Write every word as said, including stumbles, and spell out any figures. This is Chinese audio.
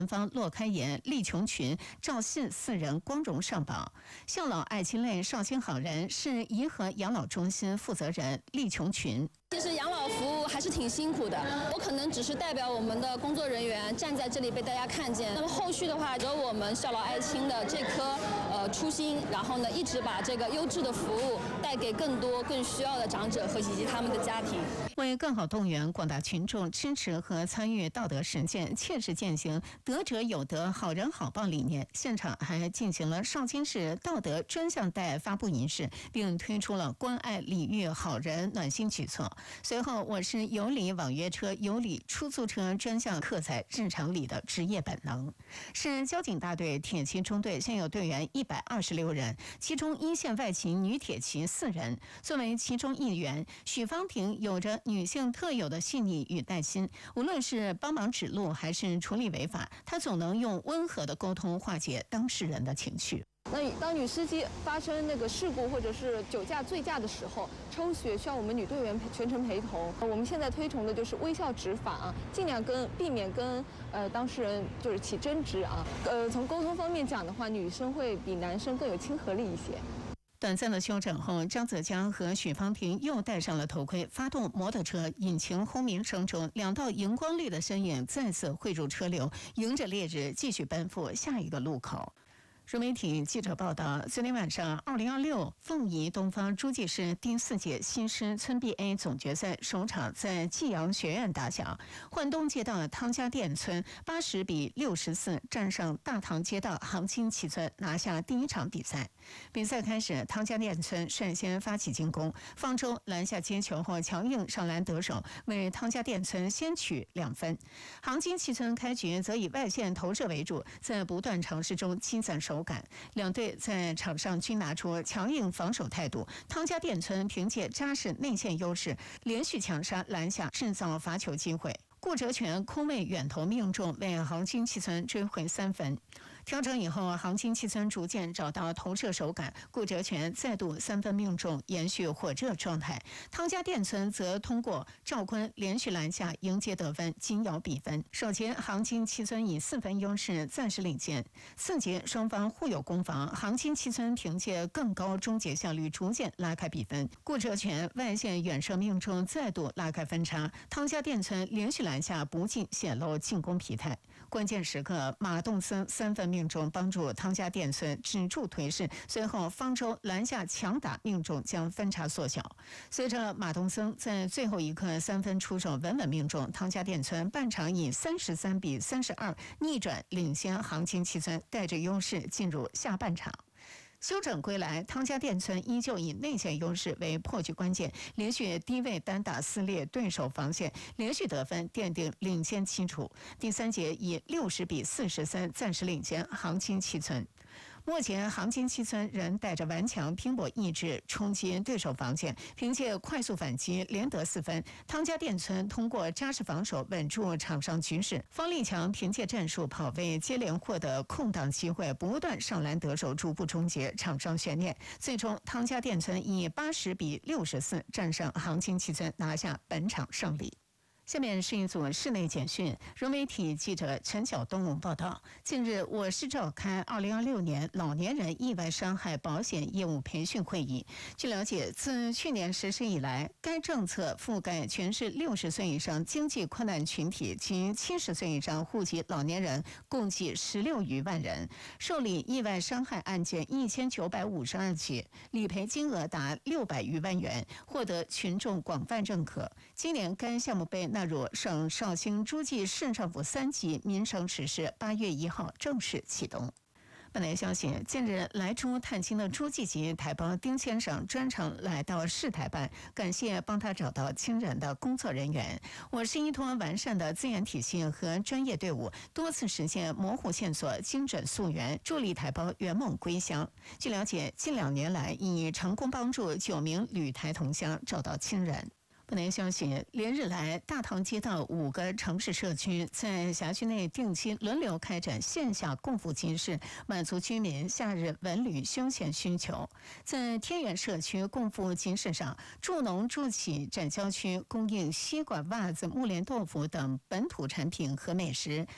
方骆开颜、厉琼群、赵信四人光荣上榜。孝老爱亲类绍兴好人是颐和养老中心负责人厉琼群。 其实养老服务还是挺辛苦的，我可能只是代表我们的工作人员站在这里被大家看见。那么后续的话，有我们孝老爱亲的这颗呃初心，然后呢，一直把这个优质的服务带给更多更需要的长者和以及他们的家庭。 为更好动员广大群众支持和参与道德实践，切实践行德者有德、好人好报理念，现场还进行了绍兴市道德专项带发布仪式，并推出了关爱礼遇好人暖心举措。随后，我市有礼网约车、有礼出租车专项刻在日常里的职业本能。市交警大队铁骑中队现有队员一百二十六人，其中一线外勤女铁骑四人。作为其中一员，许芳婷有着女性特有的细腻与耐心，无论是帮忙指路还是处理违法，她总能用温和的沟通化解当事人的情绪。 那当女司机发生那个事故或者是酒驾醉驾的时候，抽血需要我们女队员全程陪同。我们现在推崇的就是微笑执法啊，尽量跟避免跟呃当事人就是起争执啊。呃，从沟通方面讲的话，女生会比男生更有亲和力一些。 短暂的休整后，张泽江和许芳婷又戴上了头盔，发动摩托车，引擎轰鸣声中，两道荧光绿的身影再次汇入车流，迎着烈日继续奔赴下一个路口。融媒体记者报道，昨天晚上，二零二六凤仪东方诸暨市第四届西施村 B A 总决赛首场在济阳学院打响，焕东街道汤家店村八十比六十四战胜大唐街道杭青七村，拿下第一场比赛。比赛开始，汤家店村率先发起进攻，方舟拦下接球后强硬上篮得手，为汤家店村先取两分。杭青七村开局则以外线投射为主，在不断尝试中积攒手感，两队在场上均拿出强硬防守态度。汤家店村凭借扎实内线优势，连续强杀篮下，制造罚球机会。顾哲全空位远投命中，为杭青七村追回三分。调整以后，杭青七村逐渐找到投射手感，顾哲全再度三分命中，延续火热状态。汤家店村则通过赵坤连续篮下迎接得分，紧咬比分。首节杭青七村以四分优势暂时领先，次节双方互有攻防，杭青七村凭借更高终结效率逐渐拉开比分。顾哲全外线远射命中，再度拉开分差。汤家店村连续篮下不进，显露进攻疲态。关键时刻，马栋森三分命中，帮助汤家店村止住颓势。随后，方舟篮下强打命中，将分差缩小。随着马栋森在最后一刻三分出手稳稳命中，汤家店村半场以三十三比三十二逆转领先杭青七村，带着优势进入下半场。休整归来，汤家店村依旧以内线优势为破局关键，连续低位单打撕裂对手防线，连续得分奠定领先基础。第三节以六十比四十三暂时领先杭青七村。目前杭青七村仍带着顽强拼搏意志冲击对手防线，凭借快速反击连得四分。汤家店村通过扎实防守稳住场上局势，方立强凭借战术跑位接连获得空档机会，不断上篮得手，逐步终结场上悬念。最终汤家店村以八十比六十四战胜杭青七村，拿下本场胜利。下面是一组室内简讯。融媒体记者陈晓东报道，近日我市召开二零二六年老年人意外伤害保险业务培训会议。据了解，自去年实施以来，该政策覆盖全市六十岁以上经济困难群体及七十岁以上户籍老年人共计十六余万人，受理意外伤害案件一千九百五十二起，理赔金额达六百余万元，获得群众广泛认可。今年该项目被纳入省绍兴诸暨市政府三级民生实施，八月一号正式启动。本台消息，近日来珠探亲的诸暨籍台胞丁先生专程来到市台办，感谢帮他找到亲人的工作人员。我市依托完善的资源体系和专业队伍，多次实现模糊线索、精准溯源，助力台胞圆梦归乡。据了解，近两年来已成功帮助九名旅台同乡找到亲人。本台消息，连日来，大唐街道五个城市社区在辖区内定期轮流开展线下共付集市，满足居民夏日文旅休闲需求。在天元社区共付集市上，助农助企展销区供应西瓜、袜子、木莲豆腐等本土产品和美食，